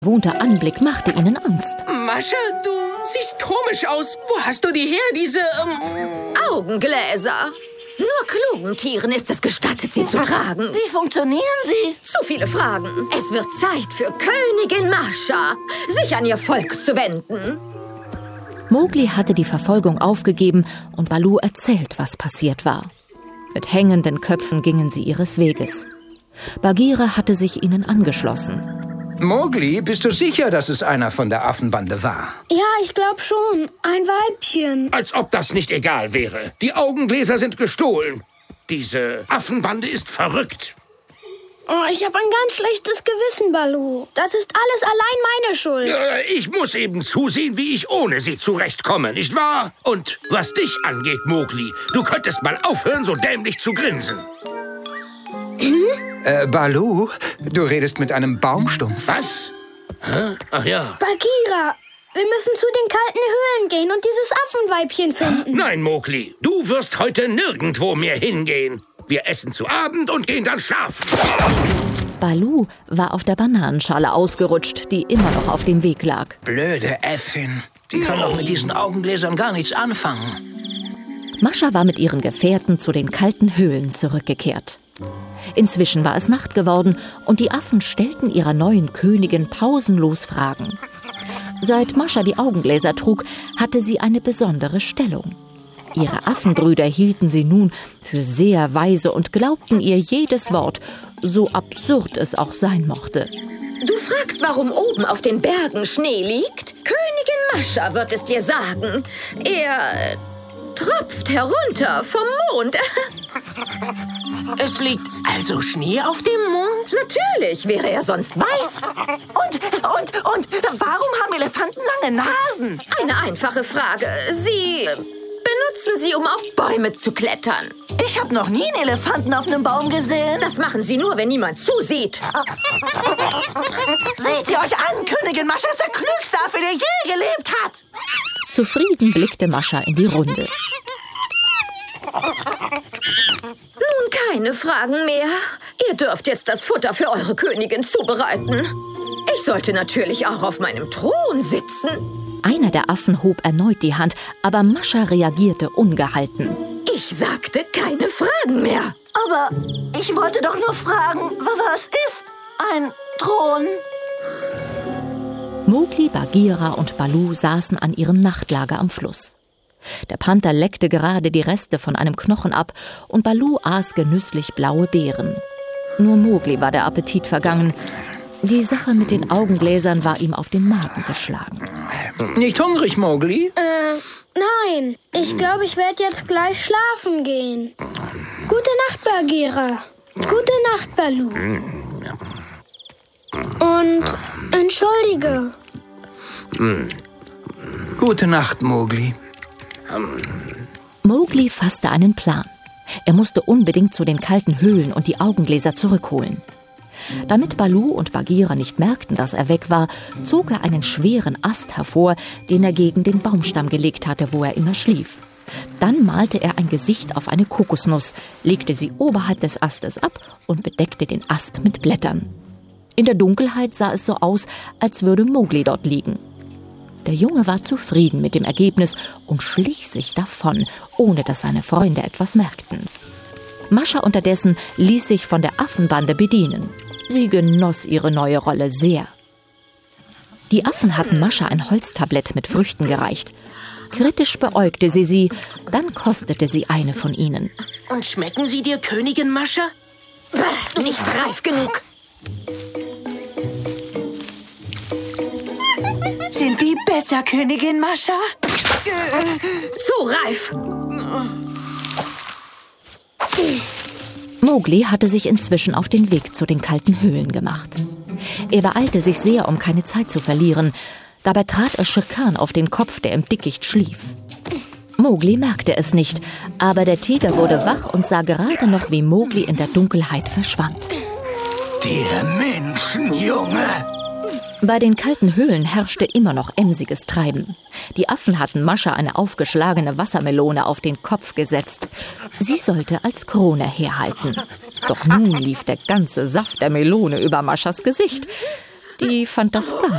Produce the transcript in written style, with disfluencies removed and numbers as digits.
ungewohnte Anblick machte ihnen Angst. Mascha, du siehst komisch aus. Wo hast du die her, diese, Augengläser. Nur klugen Tieren ist es gestattet, sie zu tragen. Wie funktionieren sie? Zu viele Fragen. Es wird Zeit für Königin Mascha, sich an ihr Volk zu wenden. Mowgli hatte die Verfolgung aufgegeben und Baloo erzählt, was passiert war. Mit hängenden Köpfen gingen sie ihres Weges. Bagheera hatte sich ihnen angeschlossen. Mowgli, bist du sicher, dass es einer von der Affenbande war? Ja, ich glaube schon. Ein Weibchen. Als ob das nicht egal wäre. Die Augengläser sind gestohlen. Diese Affenbande ist verrückt. Oh, ich habe ein ganz schlechtes Gewissen, Baloo. Das ist alles allein meine Schuld. Ich muss eben zusehen, wie ich ohne sie zurechtkomme, nicht wahr? Und was dich angeht, Mowgli, du könntest mal aufhören, so dämlich zu grinsen. Baloo, du redest mit einem Baumstumpf. Was? Hä? Ach ja. Bagheera, wir müssen zu den kalten Höhlen gehen und dieses Affenweibchen finden. Nein, Mowgli, du wirst heute nirgendwo mehr hingehen. Wir essen zu Abend und gehen dann schlafen. Baloo war auf der Bananenschale ausgerutscht, die immer noch auf dem Weg lag. Blöde Äffin. Die kann doch mit diesen Augengläsern gar nichts anfangen. Mascha war mit ihren Gefährten zu den kalten Höhlen zurückgekehrt. Inzwischen war es Nacht geworden und die Affen stellten ihrer neuen Königin pausenlos Fragen. Seit Mascha die Augengläser trug, hatte sie eine besondere Stellung. Ihre Affenbrüder hielten sie nun für sehr weise und glaubten ihr jedes Wort, so absurd es auch sein mochte. Du fragst, warum oben auf den Bergen Schnee liegt? Königin Mascha wird es dir sagen. Er tropft herunter vom Mond. Es liegt also Schnee auf dem Mond? Natürlich, wäre er sonst weiß. Und warum haben Elefanten lange Nasen? Eine einfache Frage. Sie benutzen sie, um auf Bäume zu klettern. Ich habe noch nie einen Elefanten auf einem Baum gesehen. Das machen sie nur, wenn niemand zusieht. Seht sie euch an, Königin Mascha ist der klügste Affe, der je gelebt hat. Zufrieden blickte Mascha in die Runde. Nun keine Fragen mehr. Ihr dürft jetzt das Futter für eure Königin zubereiten. Ich sollte natürlich auch auf meinem Thron sitzen. Einer der Affen hob erneut die Hand, aber Mascha reagierte ungehalten. Ich sagte keine Fragen mehr. Aber ich wollte doch nur fragen, was ist ein Thron? Mowgli, Bagheera und Baloo saßen an ihrem Nachtlager am Fluss. Der Panther leckte gerade die Reste von einem Knochen ab und Baloo aß genüsslich blaue Beeren. Nur Mowgli war der Appetit vergangen. Die Sache mit den Augengläsern war ihm auf den Magen geschlagen. Nicht hungrig, Mowgli? Nein. Ich glaube, ich werde jetzt gleich schlafen gehen. Gute Nacht, Bagheera. Gute Nacht, Baloo. Und entschuldige. Gute Nacht, Mowgli. Mowgli fasste einen Plan. Er musste unbedingt zu den kalten Höhlen und die Augengläser zurückholen. Damit Baloo und Bagheera nicht merkten, dass er weg war, zog er einen schweren Ast hervor, den er gegen den Baumstamm gelegt hatte, wo er immer schlief. Dann malte er ein Gesicht auf eine Kokosnuss, legte sie oberhalb des Astes ab und bedeckte den Ast mit Blättern. In der Dunkelheit sah es so aus, als würde Mowgli dort liegen. Der Junge war zufrieden mit dem Ergebnis und schlich sich davon, ohne dass seine Freunde etwas merkten. Mascha unterdessen ließ sich von der Affenbande bedienen. Sie genoss ihre neue Rolle sehr. Die Affen hatten Mascha ein Holztablett mit Früchten gereicht. Kritisch beäugte sie, dann kostete sie eine von ihnen. Und schmecken sie dir, Königin Mascha? Nicht reif genug. Sind die besser, Königin Mascha? Zu reif. Mowgli hatte sich inzwischen auf den Weg zu den kalten Höhlen gemacht. Er beeilte sich sehr, um keine Zeit zu verlieren. Dabei trat er Shere Khan auf den Kopf, der im Dickicht schlief. Mowgli merkte es nicht, aber der Tiger wurde wach und sah gerade noch, wie Mowgli in der Dunkelheit verschwand. Der Menschenjunge! Bei den kalten Höhlen herrschte immer noch emsiges Treiben. Die Affen hatten Mascha eine aufgeschlagene Wassermelone auf den Kopf gesetzt. Sie sollte als Krone herhalten. Doch nun lief der ganze Saft der Melone über Maschas Gesicht. die fand das gar